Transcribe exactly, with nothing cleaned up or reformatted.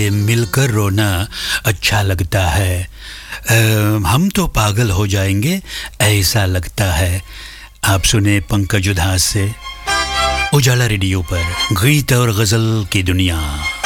मिलकर रोना अच्छा लगता है, आ, हम तो पागल हो जाएंगे ऐसा लगता है। आप सुने पंकज उधास से उजाला रेडियो पर गीत और गज़ल की दुनिया।